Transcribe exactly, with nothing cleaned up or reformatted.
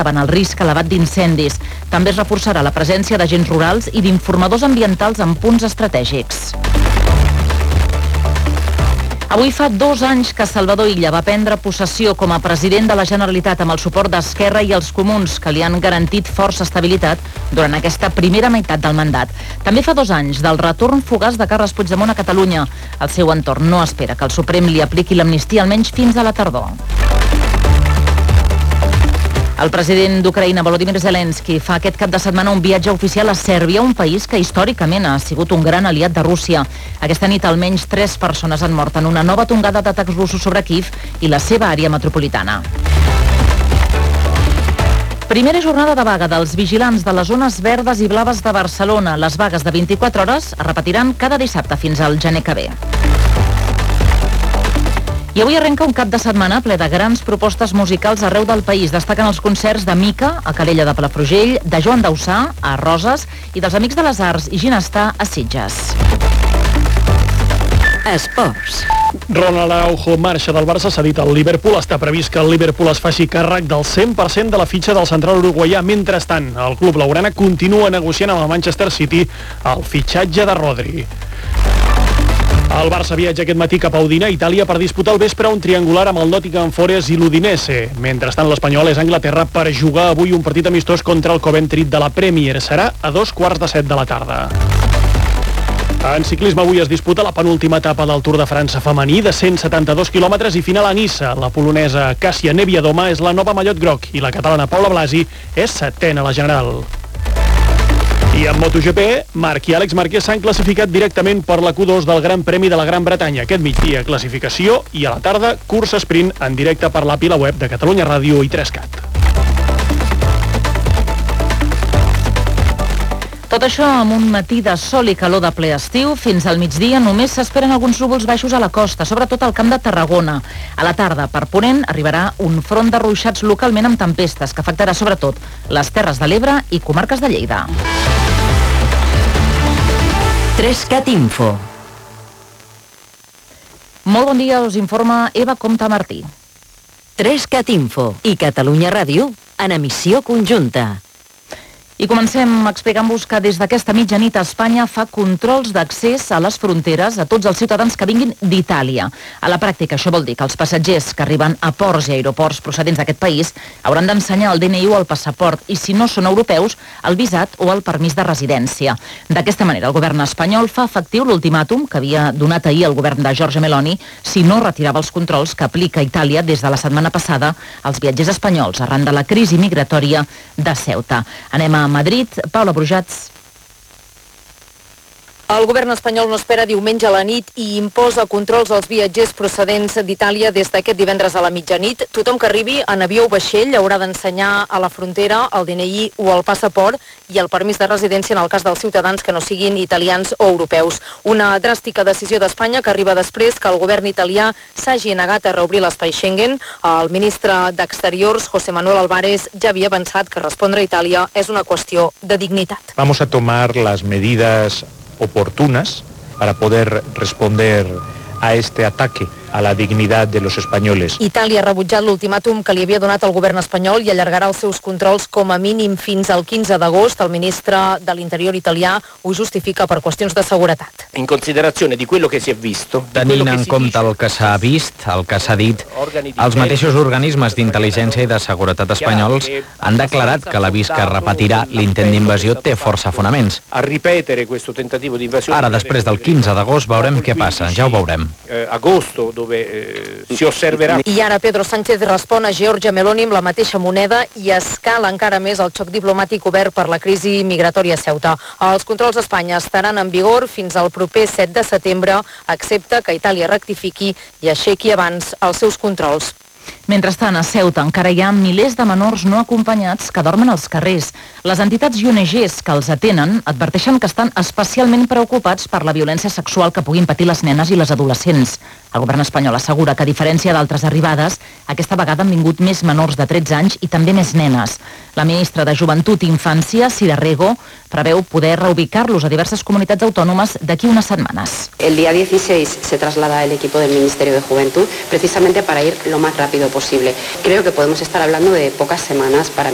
davant el risc elevat d'incendis. També es reforçarà la presència d'agents rurals i d'informadors ambientals en punts estratègics. Avui fa dos anys que Salvador Illa va prendre possessió com a president de la Generalitat amb el suport d'Esquerra i els Comuns, que li han garantit força estabilitat durant aquesta primera meitat del mandat. També fa dos anys del retorn fugaç de Carles Puigdemont a Catalunya. El seu entorn no espera que el Suprem li apliqui l'amnistia almenys fins a la tardor. El president d'Ucraïna, Volodymyr Zelensky, fa aquest cap de setmana un viatge oficial a Sèrbia, un país que històricament ha sigut un gran aliat de Rússia. Aquesta nit almenys tres persones han mort en una nova tongada d'atacs russos sobre Kíev i la seva àrea metropolitana. Primera jornada de vaga dels vigilants de les zones verdes i blaves de Barcelona. Les vagues de vint-i-quatre hores es repetiran cada dissabte fins al gener que ve. I avui arrenca un cap de setmana ple de grans propostes musicals arreu del país. Destaquen els concerts de Mica, a Calella de Palafrugell, de Joan Dausà, a Roses, i dels Amics de les Arts i Ginestar, a Sitges. Esports. Ronald Araujo marxa del Barça, s'ha dit al Liverpool. Està previst que el Liverpool es faci càrrec del cent per cent de la fitxa del central uruguaià. Mentrestant, el club blaugrana continua negociant amb el Manchester City el fitxatge de Rodri. El Barça viatja aquest matí cap a Udine, Itàlia, per disputar el vespre un triangular amb el Nottingham Forest i l'Udinese. Mentrestant, l'Espanyol és a Anglaterra per jugar avui un partit amistós contra el Coventry de la Premier. Serà a dos quarts de set de la tarda. En ciclisme avui es disputa la penúltima etapa del Tour de França femení de cent setanta-dos quilòmetres i final a Niça. La polonesa Càssia Neviadoma és la nova mallot groc i la catalana Paula Blasi és setena a la general. I en MotoGP, Marc i Àlex Márquez s'han classificat directament per la Q dos del Gran Premi de la Gran Bretanya. Aquest migdia, classificació, i a la tarda, cursa sprint en directe per l'app i la web de Catalunya Ràdio i tres cat. Tot això amb un matí de sol i calor de ple estiu. Fins al migdia només s'esperen alguns núvols baixos a la costa, sobretot al Camp de Tarragona. A la tarda, per ponent, arribarà un front de ruixats localment amb tempestes, que afectarà sobretot les Terres de l'Ebre i comarques de Lleida. tres cat Info. Molt bon dia, us informa Eva Comte Martí. tres cat Info i Catalunya Ràdio en emissió conjunta. I comencem explicant-vos que des d'aquesta mitjanit Espanya fa controls d'accés a les fronteres a tots els ciutadans que vinguin d'Itàlia. A la pràctica, això vol dir que els passatgers que arriben a ports i aeroports procedents d'aquest país hauran d'ensenyar el D N I o el passaport i, si no són europeus, el visat o el permís de residència. D'aquesta manera, el govern espanyol fa efectiu l'ultimàtum que havia donat ahir el govern de Giorgia Meloni si no retirava els controls que aplica Itàlia des de la setmana passada als viatgers espanyols arran de la crisi migratòria de Ceuta. Anem a Madrid. Paula Brujats. El govern espanyol no espera diumenge a la nit i imposa controls als viatgers procedents d'Itàlia des d'aquest divendres a la mitjanit. Tothom que arribi en avió o vaixell haurà d'ensenyar a la frontera el D N I o el passaport i el permís de residència en el cas dels ciutadans que no siguin italians o europeus. Una dràstica decisió d'Espanya que arriba després que el govern italià s'hagi negat a reobrir l'espai Schengen. El ministre d'Exteriors, José Manuel Álvarez, ja havia avançat que respondre a Itàlia és una qüestió de dignitat. Vamos a tomar las medidas oportunas para poder responder a este ataque a la dignidad de los españoles. Itàlia ha rebutjat l'ultimàtum que li havia donat el govern espanyol i allargarà els seus controls com a mínim fins al quinze d'agost. El ministre de l'Interior italià ho justifica per qüestions de seguretat. In considerazione di quello che si è visto, tenint en compte el que s'ha vist, el que s'ha dit, els mateixos organismes d'intel·ligència i de seguretat espanyols han declarat que l'avís que repetirà l'intent d'invasió té força fonaments. A ripetere questo tentativo di invasione. Ara, després del quinze d'agost, veurem què passa, ja ho veurem. Agosto, dove eh, si osserverà. I ara Pedro Sánchez respon a Giorgia Meloni amb la mateixa moneda i escala encara més el xoc diplomàtic obert per la crisi migratòria a Ceuta. Els controls a Espanya estaran en vigor fins al proper set de setembre, excepte que Itàlia rectifiqui i aixequi abans els seus controls. Mentrestant, a Ceuta encara hi ha milers de menors no acompanyats que dormen als carrers. Les entitats i O N Ges que els atenen adverteixen que estan especialment preocupats per la violència sexual que puguin patir les nenes i les adolescents. El govern espanyol assegura que, a diferència d'altres arribades, aquesta vegada han vingut més menors de tretze anys i també més nenes. La ministra de Joventut i Infància, Sira Rego, preveu poder reubicar-los a diverses comunitats autònomes d'aquí unes setmanes. El día dieciséis se traslada el equipo del Ministerio de Juventud precisamente para ir lo más rápido posible. Creo que podemos estar hablando de pocas semanas para